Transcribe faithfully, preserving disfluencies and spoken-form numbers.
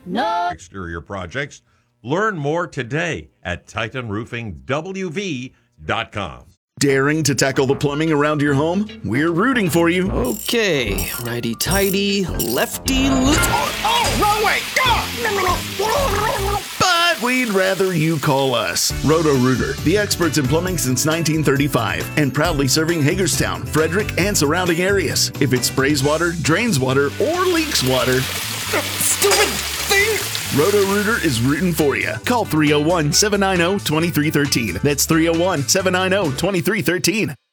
No. Exterior projects. Learn more today at titan roofing w v dot com. Daring to tackle the plumbing around your home? We're rooting for you. Okay, righty-tighty, lefty loop. Oh, oh, wrong way! Ah! But we'd rather you call us. Roto-Rooter, the experts in plumbing since nineteen thirty-five, and proudly serving Hagerstown, Frederick, and surrounding areas. If it sprays water, drains water, or leaks water, Stupid thing! Roto-Rooter is rooting for you. Call three oh one, seven nine zero, two three one three. That's three oh one, seven nine zero, two three one three.